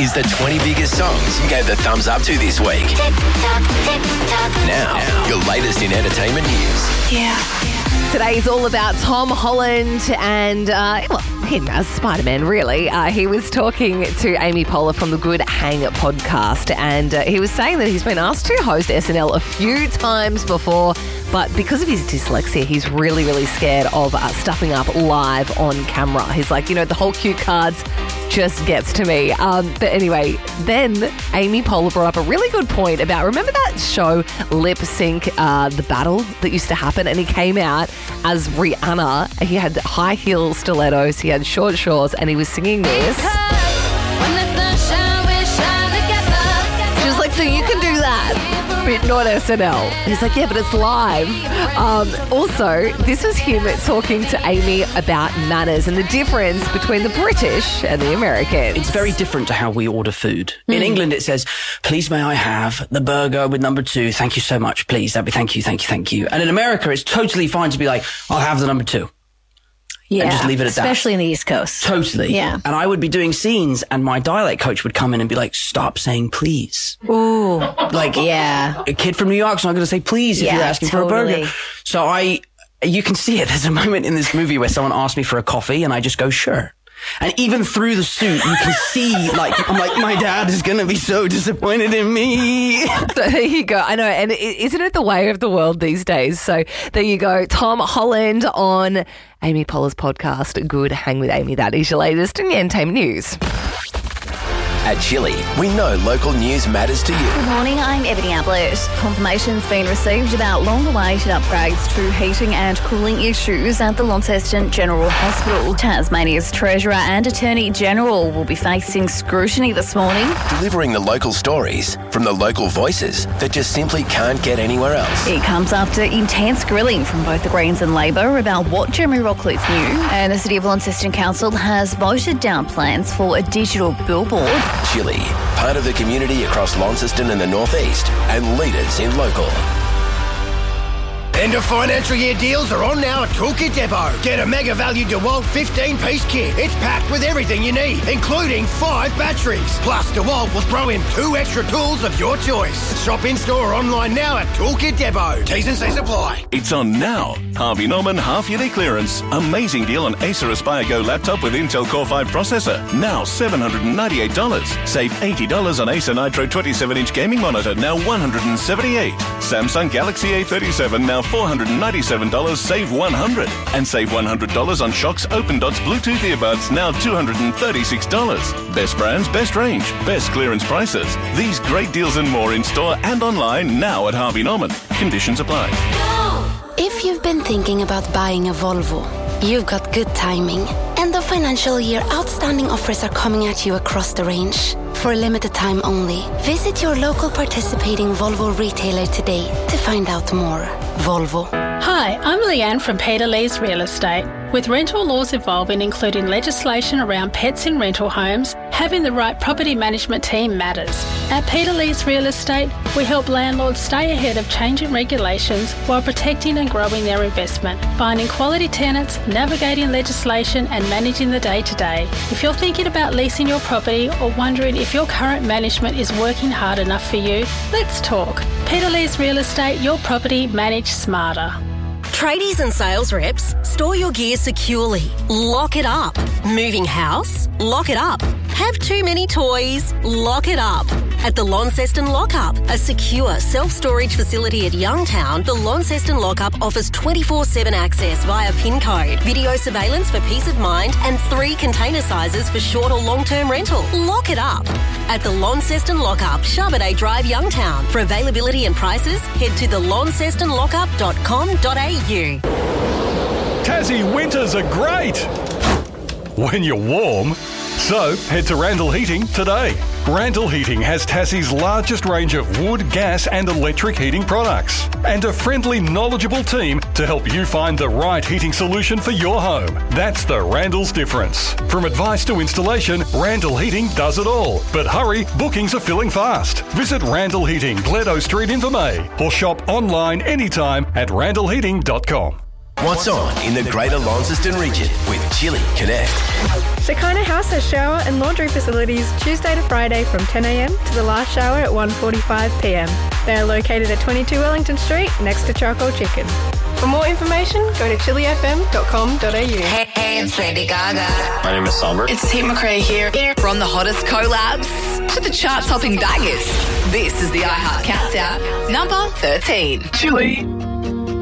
is the 20 biggest songs you gave the thumbs up to this week. Now, your latest in entertainment news. Today is all about Tom Holland and, him as Spider-Man, really. He was talking to Amy Poehler from the Good Hang podcast, and he was saying that he's been asked to host SNL a few times before, but because of his dyslexia, he's really, really scared of stuffing up live on camera. He's like, the whole cue cards just gets to me. But anyway, then Amy Poehler brought up a really good point about, remember that show Lip Sync, The Battle that used to happen? And he came out as Rihanna. He had high heel stilettos, he had short shorts, and he was singing this. Just like, so you can do that, but not SNL. He's like, yeah, but it's live. Also, this was him talking to Amy about manners and the difference between the British and the Americans. It's very different to how we order food. In England, it says, please may I have the burger with number 2? Thank you so much, please. That'd be thank you. And in America, it's totally fine to be like, I'll have the number 2. Yeah, and just leave it at that. Especially in the East Coast. Totally. Yeah. And I would be doing scenes and my dialect coach would come in and be like, stop saying please. Ooh. Like, yeah. A kid from New York's not going to say please if you're asking for a burger. So you can see it. There's a moment in this movie where someone asked me for a coffee and I just go, sure. And even through the suit, you can see, I'm like, my dad is going to be so disappointed in me. There you go. I know. And isn't it the way of the world these days? So there you go. Tom Holland on Amy Poehler's podcast, Good Hang with Amy. That is your latest in the entertainment news. At Chili, we know local news matters to you. Good morning, I'm Ebony Ablett. Confirmation's been received about long-awaited upgrades to heating and cooling issues at the Launceston General Hospital. Tasmania's Treasurer and Attorney General will be facing scrutiny this morning. Delivering the local stories from the local voices that just simply can't get anywhere else. It comes after intense grilling from both the Greens and Labor about what Jeremy Rockcliffe knew. And the City of Launceston Council has voted down plans for a digital billboard. Chili, part of the community across Launceston and the Northeast, and leaders in local. End of financial year deals are on now at Toolkit Depot. Get a mega value DeWalt 15-piece kit. It's packed with everything you need, including 5 batteries. Plus, DeWalt will throw in 2 extra tools of your choice. Shop in-store or online now at Toolkit Depot. T's and C's apply. It's on now. Harvey Norman half-yearly clearance. Amazing deal on Acer Aspire Go laptop with Intel Core 5 processor. Now $798. Save $80 on Acer Nitro 27-inch gaming monitor. Now $178. Samsung Galaxy A37 now $497, save $100. And save $100 on Shox Open Dots Bluetooth earbuds, now $236. Best brands, best range, best clearance prices. These great deals and more in store and online now at Harvey Norman. Conditions apply. If you've been thinking about buying a Volvo, you've got good timing. End of financial year outstanding offers are coming at you across the range. For a limited time only, visit your local participating Volvo retailer today to find out more. Volvo. Hi, I'm Leanne from Peter Lee's Real Estate. With rental laws evolving, including legislation around pets in rental homes, having the right property management team matters. At Peter Lee's Real Estate, we help landlords stay ahead of changing regulations while protecting and growing their investment, finding quality tenants, navigating legislation and managing the day-to-day. If you're thinking about leasing your property or wondering if your current management is working hard enough for you, let's talk. Peter Lee's Real Estate, your property managed smarter. Tradies and sales reps, store your gear securely. Lock it up. Moving house? Lock it up. Have too many toys? Lock it up. At the Launceston Lockup, a secure self-storage facility at Youngtown, the Launceston Lockup offers 24/7 access via PIN code, video surveillance for peace of mind, and 3 container sizes for short or long-term rental. Lock it up. At the Launceston Lockup, Charbonet Drive, Youngtown. For availability and prices, head to thelauncestonlockup.com.au. Tassie winters are great when you're warm. So head to Randall Heating today. Randall Heating has Tassie's largest range of wood, gas and electric heating products and a friendly, knowledgeable team to help you find the right heating solution for your home. That's the Randall's difference. From advice to installation, Randall Heating does it all. But hurry, bookings are filling fast. Visit Randall Heating, Gledo Street, Invermay, or shop online anytime at randallheating.com. What's on in the Greater Launceston region with Chili Connect. Shekinah House has shower and laundry facilities Tuesday to Friday from 10 a.m. to the last shower at 1:45 p.m. They are located at 22 Wellington Street next to Charcoal Chicken. For more information, go to chilifm.com.au. Hey, it's Lady Gaga. My name is Salbert. It's Tim McRae here. From the hottest collabs to the chart-topping bangers, this is the iHeart Countdown, number 13. Chili.